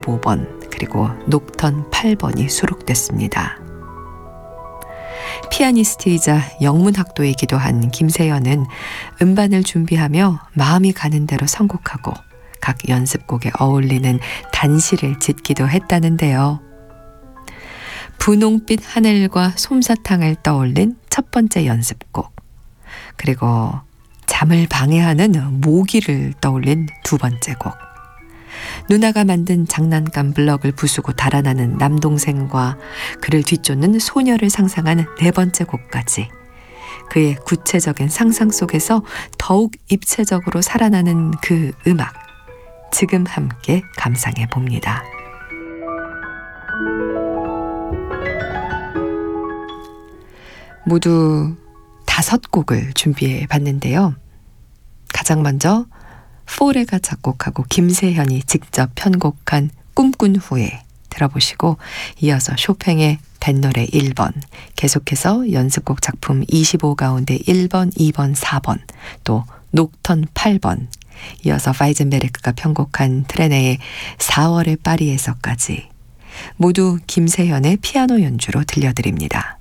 5번 그리고 녹턴 8번이 수록됐습니다. 피아니스트이자 영문학도이기도 한 김세연은 음반을 준비하며 마음이 가는 대로 선곡하고 각 연습곡에 어울리는 단시를 짓기도 했다는데요. 분홍빛 하늘과 솜사탕을 떠올린 첫 번째 연습곡, 그리고 잠을 방해하는 모기를 떠올린 두 번째 곡, 누나가 만든 장난감 블럭을 부수고 달아나는 남동생과 그를 뒤쫓는 소녀를 상상한 네 번째 곡까지 그의 구체적인 상상 속에서 더욱 입체적으로 살아나는 그 음악, 지금 함께 감상해 봅니다. 모두 5곡을 준비해 봤는데요. 가장 먼저 포레가 작곡하고 김세현이 직접 편곡한 꿈꾼 후에 들어보시고, 이어서 쇼팽의 뱃노래 1번, 계속해서 연습곡 작품 25 가운데 1번, 2번, 4번, 또 녹턴 8번, 이어서 파이젠베르크가 편곡한 트레네의 4월의 파리에서까지 모두 김세현의 피아노 연주로 들려드립니다.